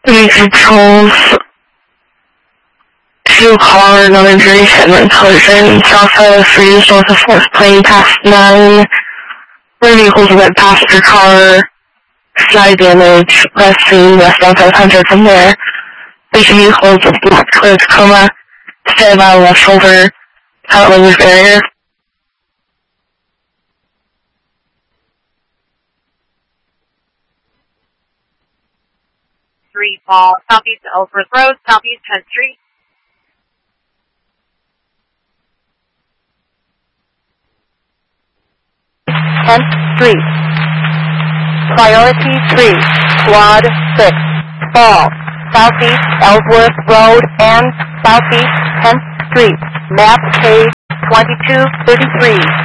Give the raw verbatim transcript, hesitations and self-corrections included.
Three patrols. Two car, another jury segment collision. Southside of three, north of fourth plane, past nine. Three vehicles went passenger car. Side damage. West scene, westbound five hundred from there. Basic vehicles with black clear Tacoma. Stand by left shoulder. Out language barrier. Three fall, southeast Ellsworth Road, southeast tenth Street. tenth Street. Priority three, Squad six, fall, southeast Ellsworth Road and southeast tenth Street, map page twenty-two thirty-three.